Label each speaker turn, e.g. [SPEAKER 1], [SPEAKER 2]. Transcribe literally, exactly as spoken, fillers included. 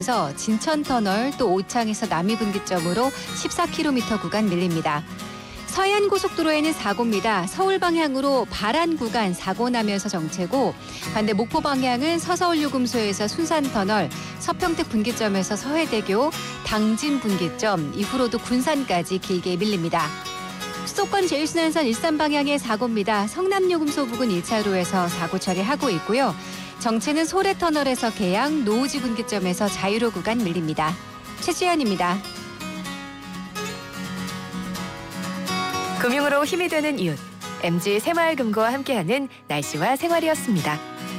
[SPEAKER 1] 그래서 진천터널 또 오창에서 남이분기점으로 십사 킬로미터 구간 밀립니다. 서해안고속도로에는 사고입니다. 서울 방향으로 발안 구간 사고 나면서 정체고 반대 목포 방향은 서서울요금소에서 순산터널, 서평택 분기점에서 서해대교, 당진 분기점, 이후로도 군산까지 길게 밀립니다. 수도권 제일순환선 일산 방향의 사고입니다. 성남요금소 부근 일 차로에서 사고 처리하고 있고요. 정체는 소래터널에서 계양, 노우지 분기점에서 자유로 구간 밀립니다. 최지연입니다.
[SPEAKER 2] 금융으로 힘이 되는 이웃, 엠지 새마을금고와 함께하는 날씨와 생활이었습니다.